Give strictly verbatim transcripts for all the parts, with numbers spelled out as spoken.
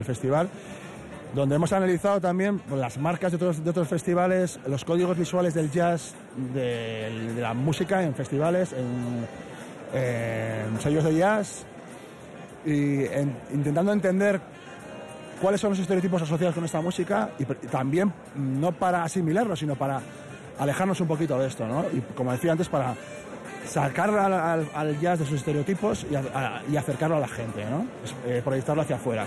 el festival, donde hemos analizado también las marcas de otros, de otros festivales, los códigos visuales del jazz, de, de la música en festivales, en, en sellos de jazz, y en, intentando entender cuáles son los estereotipos asociados con esta música, y, y también no para asimilarlos, sino para alejarnos un poquito de esto, ¿no? Y como decía antes, para sacar al, al, al jazz de sus estereotipos y, a, a, y acercarlo a la gente, ¿no? Eh, proyectarlo hacia afuera.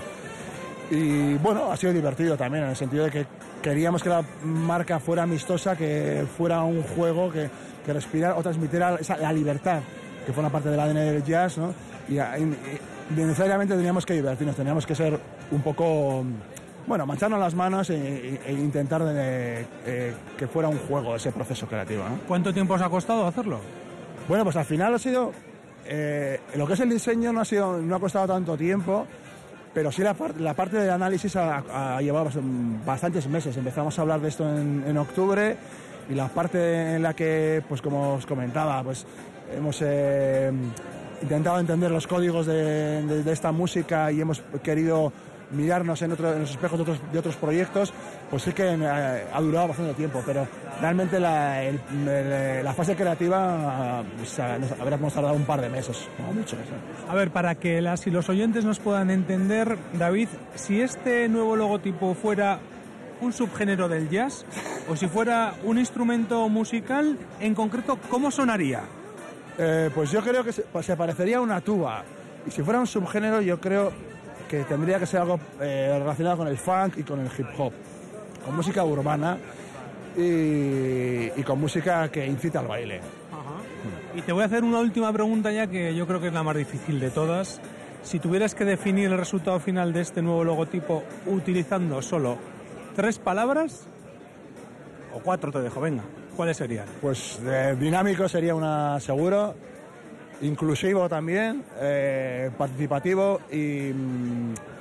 Y bueno, ha sido divertido también, en el sentido de que queríamos que la marca fuera amistosa, que fuera un juego que, que respirara o transmitiera esa, la libertad, que fue una parte del A D N del jazz, ¿no? Y, y, y necesariamente teníamos que divertirnos, teníamos que ser un poco, bueno, mancharnos las manos e, e, e intentar de, eh, que fuera un juego ese proceso creativo, ¿no? ¿Cuánto tiempo os ha costado hacerlo? Bueno, pues al final ha sido, eh, lo que es el diseño no ha sido, no ha costado tanto tiempo, pero sí la, par- la parte del análisis ha, ha llevado bastantes meses. Empezamos a hablar de esto en, en octubre, y la parte en la que, pues como os comentaba, pues hemos eh, intentado entender los códigos de, de, de esta música, y hemos querido mirarnos en, otro, en los espejos de otros, de otros proyectos, pues sí que eh, ha durado bastante tiempo, pero realmente la, el, el, la fase creativa pues, nos habríamos tardado un par de meses, no mucho. ¿Sí? A ver, para que las y los oyentes nos puedan entender, David, si este nuevo logotipo fuera un subgénero del jazz, o si fuera un instrumento musical, en concreto, ¿cómo sonaría? Eh, pues yo creo que se, pues se parecería a una tuba, y si fuera un subgénero yo creo que tendría que ser algo eh, relacionado con el funk y con el hip hop, con música urbana y, y con música que incita al baile. Ajá. Y te voy a hacer una última pregunta ya, que yo creo que es la más difícil de todas. Si tuvieras que definir el resultado final de este nuevo logotipo utilizando solo tres palabras, o cuatro te dejo, venga, ¿cuáles serían? Pues eh, dinámico sería una seguro, inclusivo también, eh, participativo y,